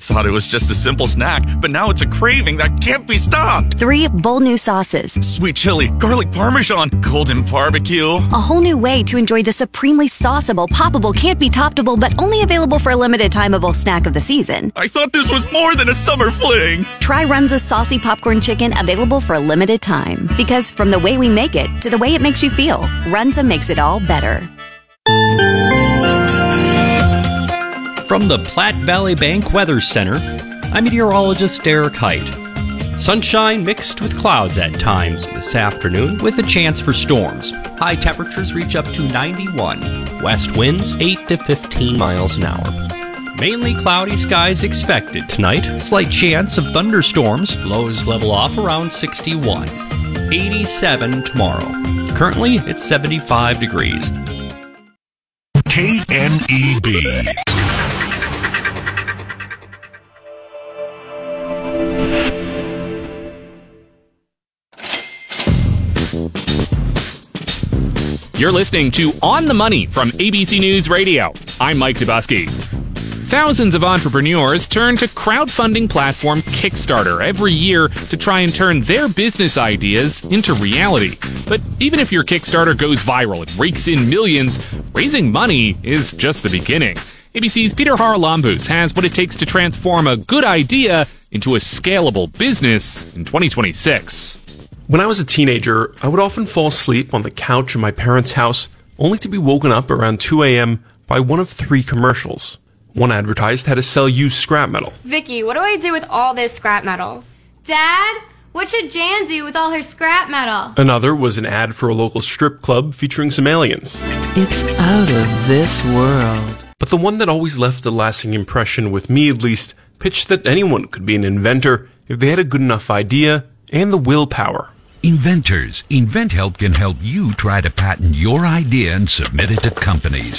thought it was just a simple snack, but now it's a craving that can't be stopped. 3 bold new sauces. Sweet chili, garlic parmesan, golden barbecue. A whole new way to enjoy the supremely sauceable, poppable, can't be toppable, but only available for a limited timeable snack of the season. I thought this was more than a summer fling. Try Runza's saucy popcorn chicken, available for a limited time. Because from the way we make it to the way it makes you feel, Runza makes it all better. From the Platte Valley Bank Weather Center, I'm meteorologist Derek Height. Sunshine mixed with clouds at times this afternoon with a chance for storms. High temperatures reach up to 91. West winds 8 to 15 miles an hour. Mainly cloudy skies expected tonight. Slight chance of thunderstorms. Lows level off around 61. 87 tomorrow. Currently, it's 75 degrees. KNEB. You're listening to On the Money from ABC News Radio. I'm Mike Dubusky. Thousands of entrepreneurs turn to crowdfunding platform Kickstarter every year to try and turn their business ideas into reality. But even if your Kickstarter goes viral and rakes in millions, raising money is just the beginning. ABC's Peter Haralambous has what it takes to transform a good idea into a scalable business in 2026. When I was a teenager, I would often fall asleep on the couch in my parents' house, only to be woken up around 2 a.m. by one of 3 commercials. One advertised how to sell used scrap metal. Vicky, what do I do with all this scrap metal? Dad, what should Jan do with all her scrap metal? Another was an ad for a local strip club featuring some aliens. It's out of this world. But the one that always left a lasting impression, with me at least, pitched that anyone could be an inventor if they had a good enough idea and the willpower. Inventors. InventHelp can help you try to patent your idea and submit it to companies.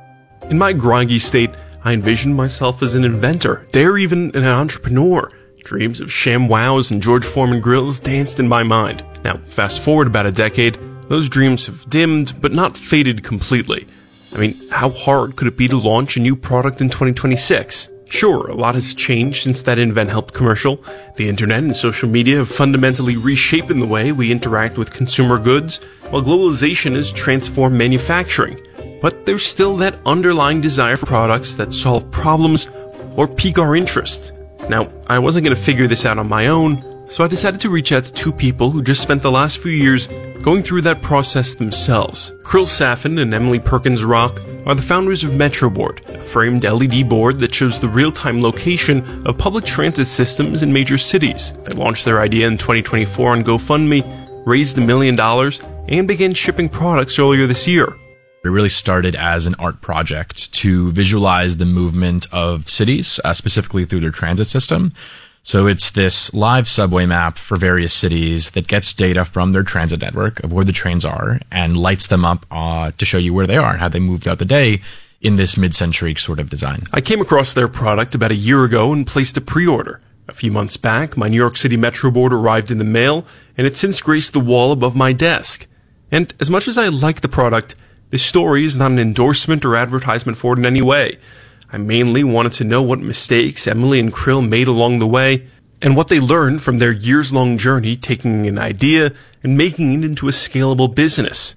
In my groggy state, I envisioned myself as an inventor, dare even an entrepreneur. Dreams of ShamWows and George Foreman grills danced in my mind. Now, fast forward about a decade, those dreams have dimmed, but not faded completely. I mean, how hard could it be to launch a new product in 2026? Sure, a lot has changed since that InventHelp commercial. The internet and social media have fundamentally reshaped the way we interact with consumer goods, while globalization has transformed manufacturing. But there's still that underlying desire for products that solve problems or pique our interest. Now, I wasn't going to figure this out on my own, so I decided to reach out to 2 people who just spent the last few years going through that process themselves. Krill Safin and Emily Perkins Rock are the founders of MetroBoard, a framed LED board that shows the real-time location of public transit systems in major cities. They launched their idea in 2024 on GoFundMe, raised $1 million, and began shipping products earlier this year. It really started as an art project to visualize the movement of cities, specifically through their transit system. So it's this live subway map for various cities that gets data from their transit network of where the trains are and lights them up to show you where they are and how they moved throughout the day in this mid-century sort of design. I came across their product about a year ago and placed a pre-order. A few months back, my New York City MetroBoard arrived in the mail, and it's since graced the wall above my desk. And as much as I like the product, this story is not an endorsement or advertisement for it in any way. I mainly wanted to know what mistakes Emily and Krill made along the way, and what they learned from their years-long journey taking an idea and making it into a scalable business.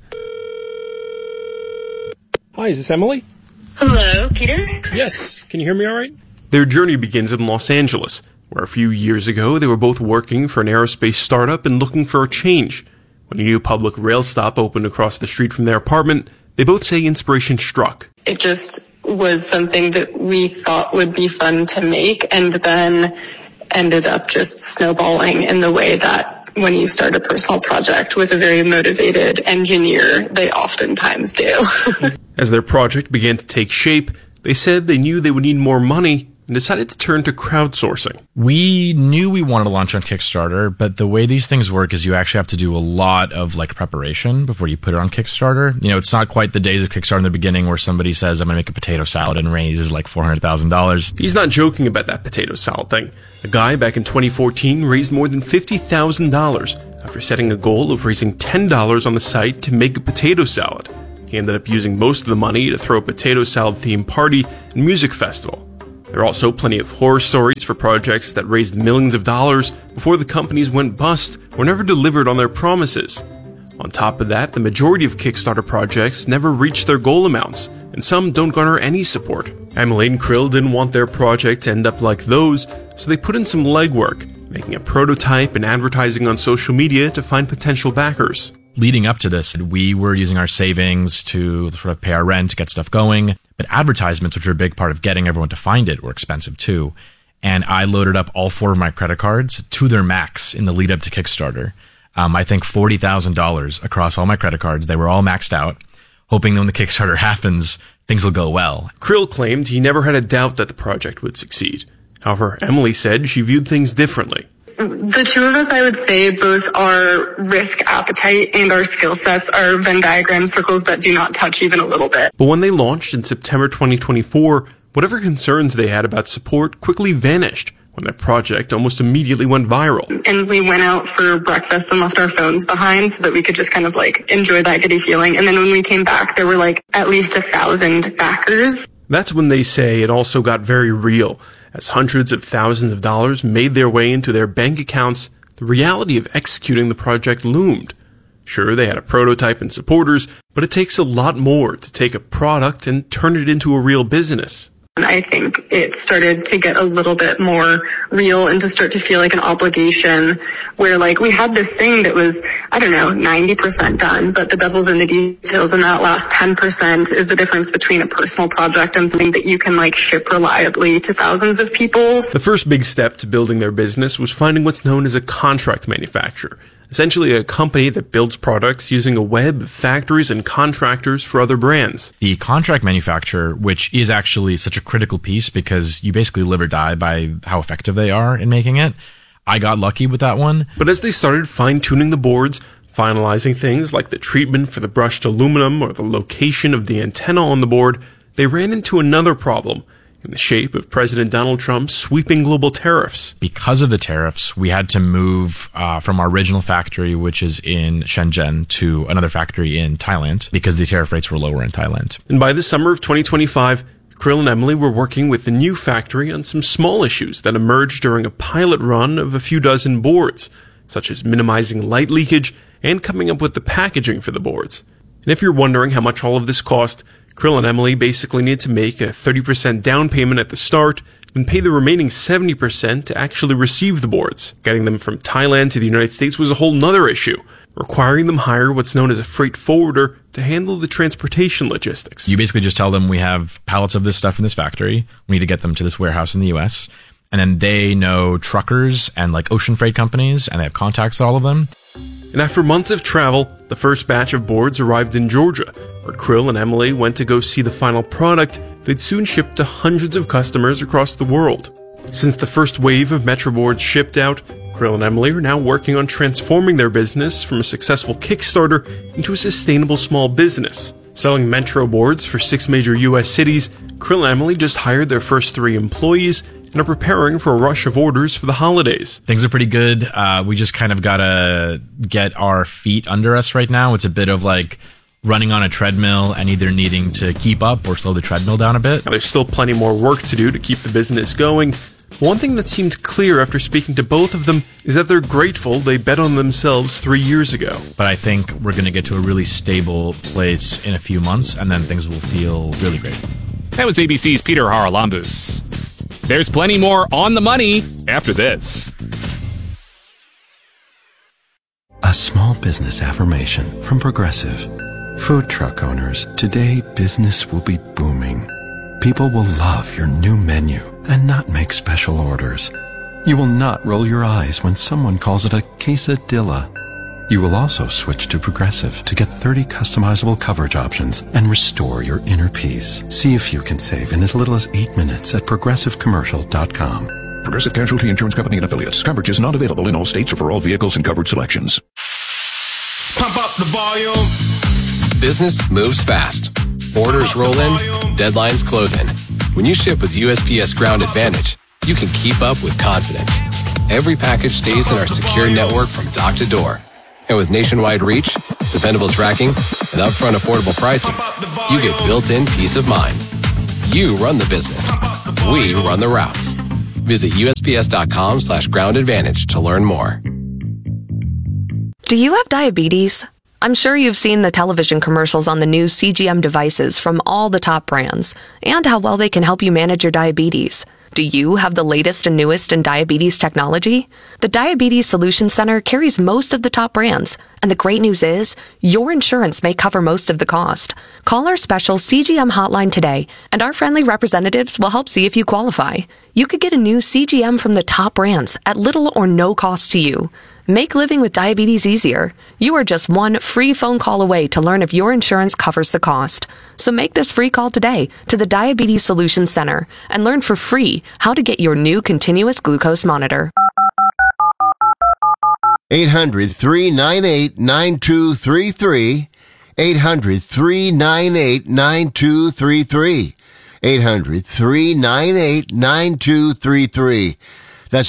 Hi, is this Emily? Hello, Peter? Yes, can you hear me all right? Their journey begins in Los Angeles, where a few years ago they were both working for an aerospace startup and looking for a change. When a new public rail stop opened across the street from their apartment, they both say inspiration struck. It just was something that we thought would be fun to make, and then ended up just snowballing in the way that when you start a personal project with a very motivated engineer, they oftentimes do. As their project began to take shape, they said they knew they would need more money and decided to turn to crowdsourcing. We knew we wanted to launch on Kickstarter, but the way these things work is you actually have to do a lot of preparation before you put it on Kickstarter. You know, it's not quite the days of Kickstarter in the beginning where somebody says, I'm going to make a potato salad and raises $400,000. He's not joking about that potato salad thing. A guy back in 2014 raised more than $50,000 after setting a goal of raising $10 on the site to make a potato salad. He ended up using most of the money to throw a potato salad themed party and music festival. There are also plenty of horror stories updates for projects that raised millions of dollars before the companies went bust or never delivered on their promises. On top of that, the majority of Kickstarter projects never reach their goal amounts, and some don't garner any support. Emily and Krill didn't want their project to end up like those, so they put in some legwork, making a prototype and advertising on social media to find potential backers. Leading up to this, we were using our savings to sort of pay our rent, to get stuff going. But advertisements, which are a big part of getting everyone to find it, were expensive too. And I loaded up all 4 of my credit cards to their max in the lead up to Kickstarter. I think $40,000 across all my credit cards. They were all maxed out, hoping that when the Kickstarter happens, things will go well. Krill claimed he never had a doubt that the project would succeed. However, Emily said she viewed things differently. The two of us, I would say, both our risk appetite and our skill sets are Venn diagram circles that do not touch even a little bit. But when they launched in September 2024, whatever concerns they had about support quickly vanished when their project almost immediately went viral. And we went out for breakfast and left our phones behind so that we could just kind of enjoy that giddy feeling. And then when we came back, there were at least 1,000 backers. That's when they say it also got very real. As hundreds of thousands of dollars made their way into their bank accounts, the reality of executing the project loomed. Sure, they had a prototype and supporters, but it takes a lot more to take a product and turn it into a real business. And I think it started to get a little bit more real and to start to feel like an obligation where we had this thing that was, 90% done, but the devil's in the details, and that last 10% is the difference between a personal project and something that you can ship reliably to thousands of people. The first big step to building their business was finding what's known as a contract manufacturer. Essentially a company that builds products using a web of factories and contractors for other brands. The contract manufacturer, which is actually such a critical piece because you basically live or die by how effective they are in making it. I got lucky with that one. But as they started fine-tuning the boards, finalizing things like the treatment for the brushed aluminum or the location of the antenna on the board, they ran into another problem in the shape of President Donald Trump's sweeping global tariffs. Because of the tariffs, we had to move from our original factory, which is in Shenzhen, to another factory in Thailand because the tariff rates were lower in Thailand. And by the summer of 2025, Krill and Emily were working with the new factory on some small issues that emerged during a pilot run of a few dozen boards, such as minimizing light leakage and coming up with the packaging for the boards. And if you're wondering how much all of this cost, Krill and Emily basically need to make a 30% down payment at the start, then pay the remaining 70% to actually receive the boards. Getting them from Thailand to the United States was a whole nother issue, requiring them hire what's known as a freight forwarder to handle the transportation logistics. You basically just tell them we have pallets of this stuff in this factory. We need to get them to this warehouse in the US. And then they know truckers and ocean freight companies, and they have contacts at all of them. And after months of travel, the first batch of boards arrived in Georgia, where Krill and Emily went to go see the final product they'd soon ship to hundreds of customers across the world. Since the first wave of Metro boards shipped out, Krill and Emily are now working on transforming their business from a successful Kickstarter into a sustainable small business. Selling Metro boards for 6 major U.S. cities, Krill and Emily just hired their first 3 employees and are preparing for a rush of orders for the holidays. Things are pretty good. We just kind of gotta get our feet under us right now. It's a bit of running on a treadmill and either needing to keep up or slow the treadmill down a bit. Now, there's still plenty more work to do to keep the business going. One thing that seemed clear after speaking to both of them is that they're grateful they bet on themselves 3 years ago. But I think we're going to get to a really stable place in a few months, and then things will feel really great. That was ABC's Peter Haralambous. There's plenty more on the money after this. A small business affirmation from Progressive. Food truck owners, today business will be booming. People will love your new menu and not make special orders. You will not roll your eyes when someone calls it a quesadilla. You will also switch to Progressive to get 30 customizable coverage options and restore your inner peace. See if you can save in as little as 8 minutes at progressivecommercial.com. Progressive Casualty Insurance Company and Affiliates. Coverage is not available in all states or for all vehicles and coverage selections. Pump up the volume. Business moves fast. Orders roll in, deadlines close in. When you ship with USPS Ground Advantage, you can keep up with confidence. Every package stays in our secure network from dock to door. And with nationwide reach, dependable tracking, and upfront affordable pricing, you get built-in peace of mind. You run the business. We run the routes. Visit USPS.com/groundadvantage to learn more. Do you have diabetes? I'm sure you've seen the television commercials on the new CGM devices from all the top brands and how well they can help you manage your diabetes. Do you have the latest and newest in diabetes technology? The Diabetes Solutions Center carries most of the top brands, and the great news is your insurance may cover most of the cost. Call our special CGM hotline today, and our friendly representatives will help see if you qualify. You could get a new CGM from the top brands at little or no cost to you. Make living with diabetes easier. You are just one free phone call away to learn if your insurance covers the cost. So make this free call today to the Diabetes Solutions Center and learn for free how to get your new continuous glucose monitor. 800-398-9233. 800-398-9233. 800-398-9233. That's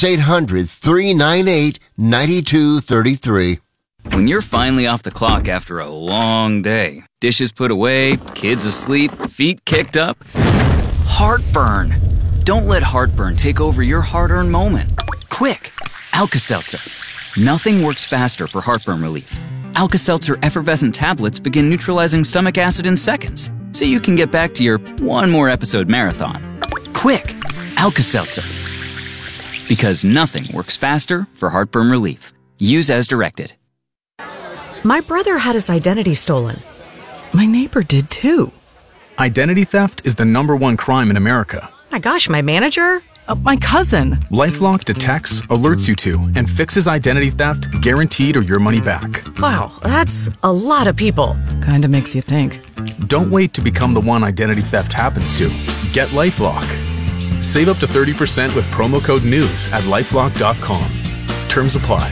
800-398-9233. When you're finally off the clock after a long day, dishes put away, kids asleep, feet kicked up, heartburn. Don't let heartburn take over your hard-earned moment. Quick, Alka-Seltzer. Nothing works faster for heartburn relief. Alka-Seltzer effervescent tablets begin neutralizing stomach acid in seconds, so you can get back to your one more episode marathon. Quick, Alka-Seltzer. Because nothing works faster for heartburn relief. Use as directed. My brother had his identity stolen. My neighbor did too. Identity theft is the #1 crime in America. My gosh, my manager? My cousin. LifeLock detects, alerts you to, and fixes identity theft guaranteed or your money back. Wow, that's a lot of people. Kinda makes you think. Don't wait to become the one identity theft happens to. Get LifeLock. Save up to 30% with promo code NEWS at LifeLock.com. Terms apply.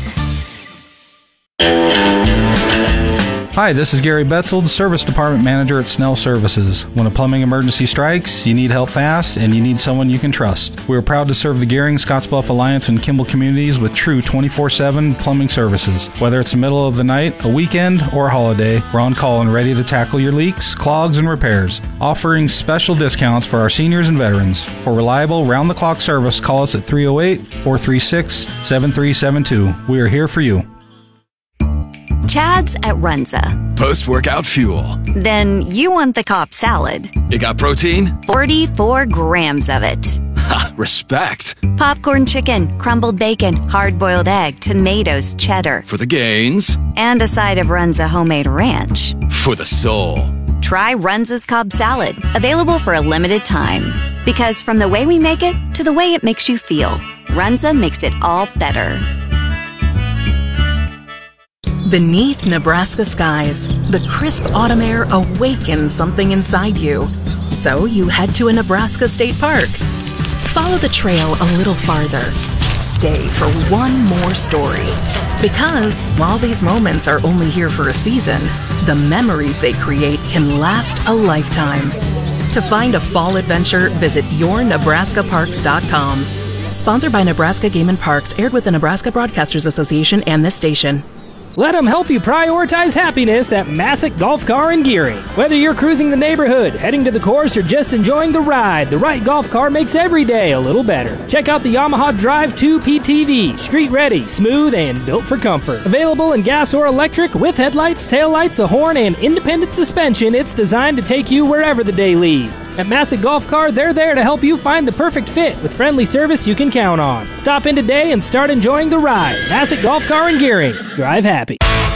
Hi, this is Gary Betzold, Service Department Manager at Snell Services. When a plumbing emergency strikes, you need help fast, and you need someone you can trust. We are proud to serve the Gehring, Scottsbluff Alliance, and Kimball communities with true 24/7 plumbing services. Whether it's the middle of the night, a weekend, or a holiday, we're on call and ready to tackle your leaks, clogs, and repairs. Offering special discounts for our seniors and veterans. For reliable, round-the-clock service, call us at 308-436-7372. We are here for you. Chad's at Runza. Post-workout fuel. Then you want the Cobb salad. You got protein? 44 grams of it. Ha, respect. Popcorn chicken, crumbled bacon, hard-boiled egg, tomatoes, cheddar. For the gains. And a side of Runza homemade ranch. For the soul. Try Runza's Cobb salad. Available for a limited time. Because from the way we make it to the way it makes you feel, Runza makes it all better. Beneath Nebraska skies, the crisp autumn air awakens something inside you. So you head to a Nebraska state park. Follow the trail a little farther. Stay for one more story. Because while these moments are only here for a season, the memories they create can last a lifetime. To find a fall adventure, visit yournebraskaparks.com. Sponsored by Nebraska Game and Parks, aired with the Nebraska Broadcasters Association and this station. Let them help you prioritize happiness at Massick Golf Car in Gehring. Whether you're cruising the neighborhood, heading to the course, or just enjoying the ride, the right golf car makes every day a little better. Check out the Yamaha Drive 2 PTV. Street ready, smooth, and built for comfort. Available in gas or electric, with headlights, taillights, a horn, and independent suspension, it's designed to take you wherever the day leads. At Massick Golf Car, they're there to help you find the perfect fit with friendly service you can count on. Stop in today and start enjoying the ride. Massick Golf Car in Gehring. Drive happy.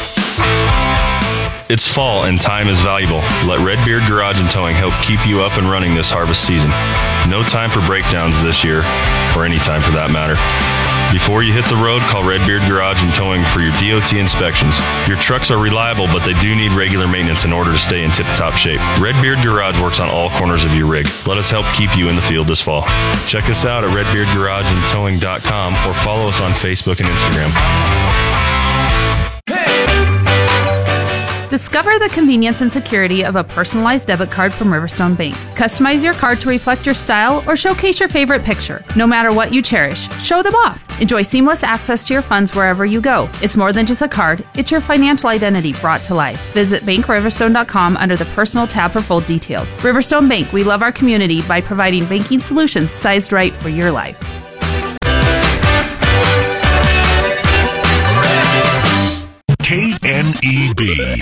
It's fall and time is valuable. Let Redbeard Garage and Towing help keep you up and running this harvest season. No time for breakdowns this year, or any time for that matter. Before you hit the road, call Redbeard Garage and Towing for your DOT inspections. Your trucks are reliable, but they do need regular maintenance in order to stay in tip-top shape. Redbeard Garage works on all corners of your rig. Let us help keep you in the field this fall. Check us out at redbeardgarageandtowing.com or follow us on Facebook and Instagram. Discover the convenience and security of a personalized debit card from Riverstone Bank. Customize your card to reflect your style or showcase your favorite picture. No matter what you cherish, show them off. Enjoy seamless access to your funds wherever you go. It's more than just a card, it's your financial identity brought to life. Visit BankRiverstone.com under the Personal tab for full details. Riverstone Bank, we love our community by providing banking solutions sized right for your life. KNEB.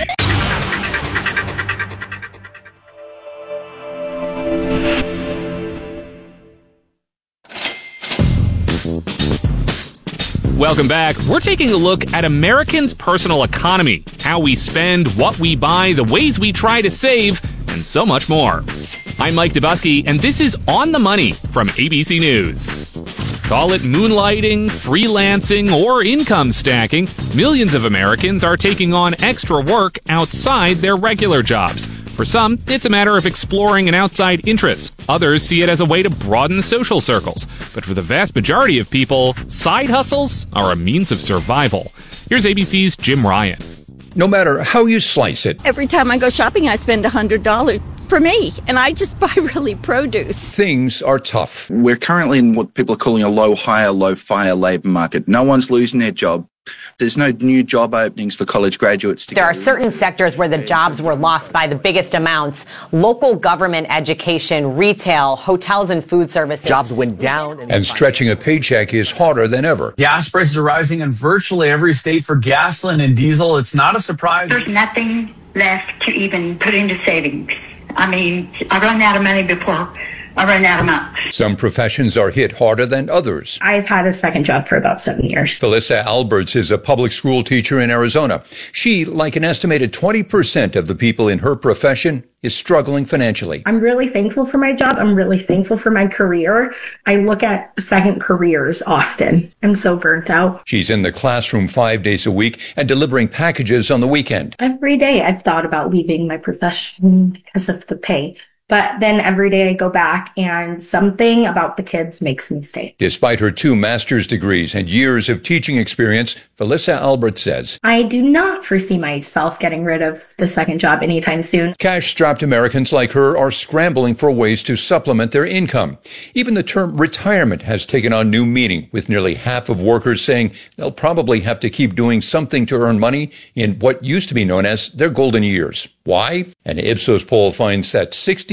Welcome back. We're taking a look at Americans' personal economy, how we spend, what we buy, the ways we try to save, and so much more. I'm Mike Dubusky, and this is On the Money from ABC News. Call it moonlighting, freelancing, or income stacking, millions of Americans are taking on extra work outside their regular jobs. For some, it's a matter of exploring an outside interest. Others see it as a way to broaden social circles. But for the vast majority of people, side hustles are a means of survival. Here's ABC's Jim Ryan. No matter how you slice it, every time I go shopping, I spend $100 for me, and I just buy really produce. Things are tough. We're currently in what people are calling a low hire, low fire labour market. No one's losing their job. There's no new job openings for college graduates. There are certain sectors where the jobs were lost by the biggest amounts. Local government, education, retail, hotels and food services. Jobs went down. And stretching a paycheck is harder than ever. Gas prices are rising in virtually every state for gasoline and diesel. It's not a surprise. There's nothing left to even put into savings. I mean, I run out of money before I run out of money. Some professions are hit harder than others. I've had a second job for about 7 years. Felissa Alberts is a public school teacher in Arizona. She, like an estimated 20% of the people in her profession, is struggling financially. I'm really thankful for my job. I'm really thankful for my career. I look at second careers often. I'm so burnt out. She's in the classroom 5 days a week and delivering packages on the weekend. Every day I've thought about leaving my profession because of the pay. But then every day I go back and something about the kids makes me stay. Despite her 2 master's degrees and years of teaching experience, Felissa Albert says, I do not foresee myself getting rid of the second job anytime soon. Cash-strapped Americans like her are scrambling for ways to supplement their income. Even the term retirement has taken on new meaning, with nearly half of workers saying they'll probably have to keep doing something to earn money in what used to be known as their golden years. Why? An Ipsos poll finds that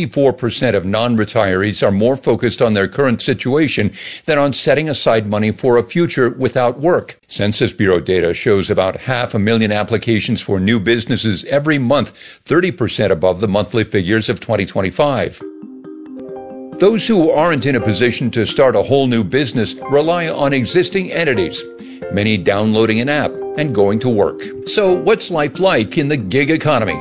64% of non-retirees are more focused on their current situation than on setting aside money for a future without work. Census Bureau data shows about 500,000 applications for new businesses every month, 30% above the monthly figures of 2025. Those who aren't in a position to start a whole new business rely on existing entities, many downloading an app and going to work. So what's life like in the gig economy?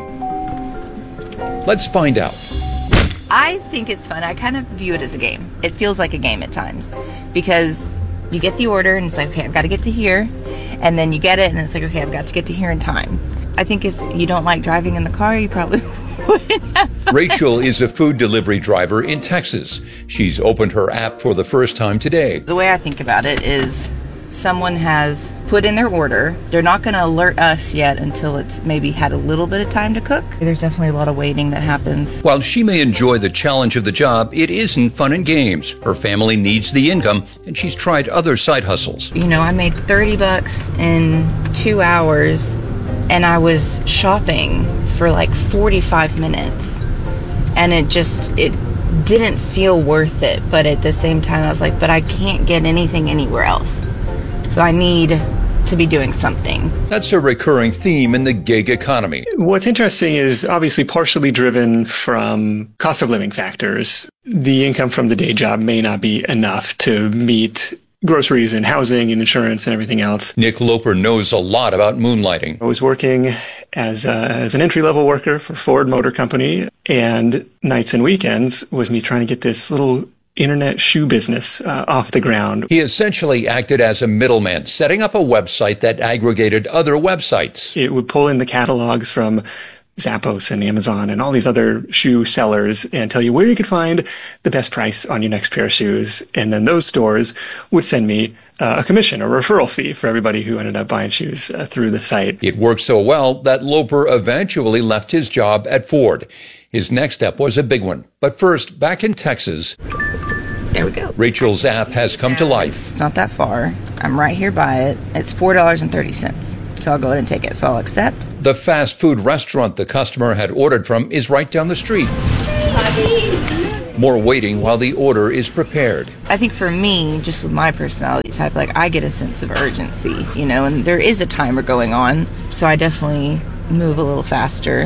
Let's find out. I think it's fun. I kind of view it as a game. It feels like a game at times because you get the order and it's like, okay, I've got to get to here. And then you get it and it's like, okay, I've got to get to here in time. I think if you don't like driving in the car, you probably wouldn't have fun. Rachel is a food delivery driver in Texas. She's opened her app for the first time today. The way I think about it is someone has put in their order. They're not going to alert us yet until it's maybe had a little bit of time to cook. There's definitely a lot of waiting that happens. While she may enjoy the challenge of the job, it isn't fun and games. Her family needs the income, and she's tried other side hustles. You know, I made $30 in 2 hours, and I was shopping for like 45 minutes. And it didn't feel worth it. But at the same time, I was like, but I can't get anything anywhere else. So I need to be doing something. That's a recurring theme in the gig economy. What's interesting is obviously partially driven from cost of living factors. The income from the day job may not be enough to meet groceries and housing and insurance and everything else. Nick Loper knows a lot about moonlighting. I was working as an entry-level worker for Ford Motor Company, and nights and weekends was me trying to get this little internet shoe business off the ground. He essentially acted as a middleman, setting up a website that aggregated other websites. It would pull in the catalogs from Zappos and Amazon and all these other shoe sellers and tell you where you could find the best price on your next pair of shoes. And then those stores would send me a commission or referral fee for everybody who ended up buying shoes through the site. It worked so well that Loper eventually left his job at Ford. His next step was a big one. But first, back in Texas, there we go. Rachel's app has come to life. It's not that far. I'm right here by it. It's $4.30. So I'll go ahead and take it. So I'll accept. The fast food restaurant the customer had ordered from is right down the street. More waiting while the order is prepared. I think for me, just with my personality type, like I get a sense of urgency, you know, and there is a timer going on. So I definitely move a little faster.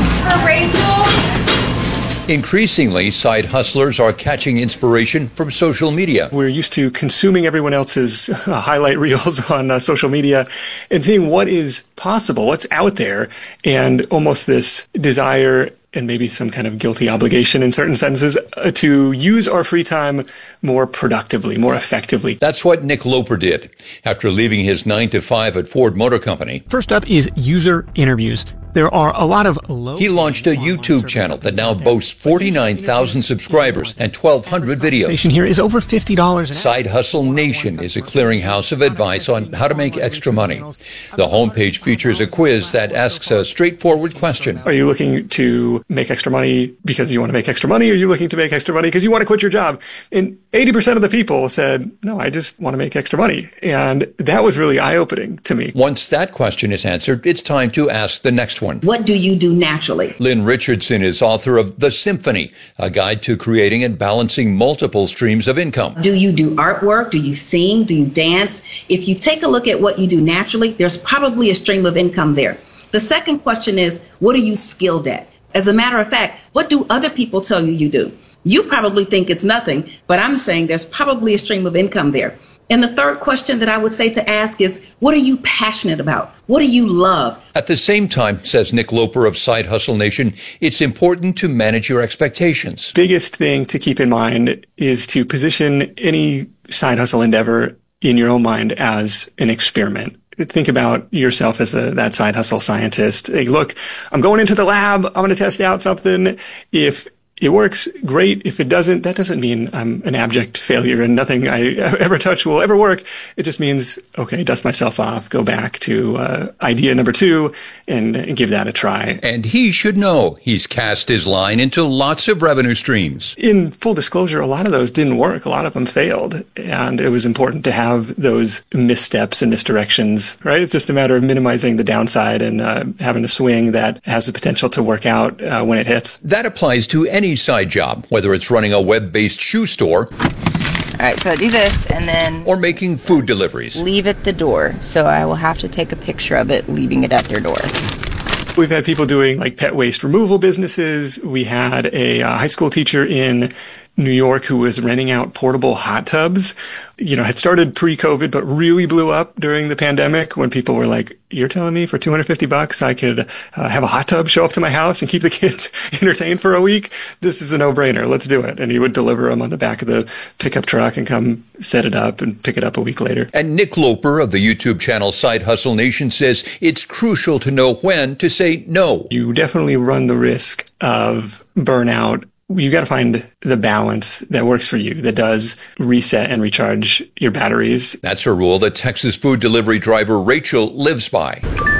Rachel. Increasingly, side hustlers are catching inspiration from social media. We're used to consuming everyone else's highlight reels on social media and seeing what is possible, what's out there, and almost this desire and maybe some kind of guilty obligation in certain sentences to use our free time more productively, more effectively. That's what Nick Loper did after leaving his 9-to-5 at Ford Motor Company. First up is user interviews. There are a lot of He launched a YouTube channel that now boasts 49,000 subscribers and 1,200 videos. Here is over $50. Side Hustle Nation is a clearinghouse of advice on how to make extra money. The homepage features a quiz that asks a straightforward question. Are you looking to make extra money because you want to make extra money? Or are you looking to make extra money because you want to quit your job? And 80% of the people said, no, I just want to make extra money. And that was really eye-opening to me. Once that question is answered, it's time to ask the next one. What do you do naturally? Lynn Richardson is author of The Symphony, a guide to creating and balancing multiple streams of income. Do you do artwork? Do you sing? Do you dance? If you take a look at what you do naturally, there's probably a stream of income there. The second question is, what are you skilled at? As a matter of fact, what do other people tell you you do? You probably think it's nothing, but I'm saying there's probably a stream of income there. And the third question that I would say to ask is, what are you passionate about? What do you love? At the same time, says Nick Loper of Side Hustle Nation, it's important to manage your expectations. Biggest thing to keep in mind is to position any side hustle endeavor in your own mind as an experiment. Think about yourself as that side hustle scientist. Hey, look, I'm going into the lab. I'm going to test out something. If it works, great. If it doesn't, that doesn't mean I'm an abject failure and nothing I ever touch will ever work. It just means, okay, dust myself off, go back to idea number 2 and give that a try. And he should know he's cast his line into lots of revenue streams. In full disclosure, a lot of those didn't work. A lot of them failed. And it was important to have those missteps and misdirections, right? It's just a matter of minimizing the downside and having a swing that has the potential to work out when it hits. That applies to any side job, whether it's running a web-based shoe store. All right, so I do this and then... or making food deliveries. Leave at the door. So I will have to take a picture of it, leaving it at their door. We've had people doing like pet waste removal businesses. We had a high school teacher in New York who was renting out portable hot tubs. You know, had started pre-COVID, but really blew up during the pandemic when people were like, you're telling me for $250 I could have a hot tub show up to my house and keep the kids entertained for a week? This is a no-brainer. Let's do it. And he would deliver them on the back of the pickup truck and come set it up and pick it up a week later. And Nick Loper of the YouTube channel Side Hustle Nation says it's crucial to know when to say no. You definitely run the risk of burnout. You got to find the balance that works for you, that does reset and recharge your batteries. That's a rule that Texas food delivery driver Rachel lives by.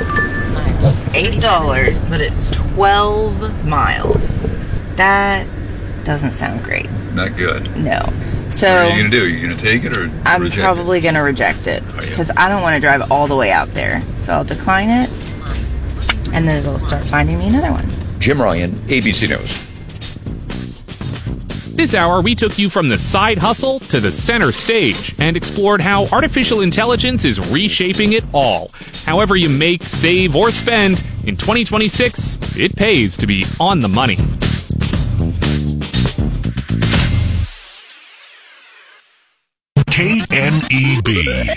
$80, but it's 12 miles. That doesn't sound great. Not good. No. So what are you going to do? Are you going to take it or I'm probably going to reject it because I don't want to drive all the way out there. So I'll decline it, and then it'll start finding me another one. Jim Ryan, ABC News. This hour, we took you from the side hustle to the center stage and explored how artificial intelligence is reshaping it all. However you make, save, or spend, in 2026, it pays to be on the money. KNEB,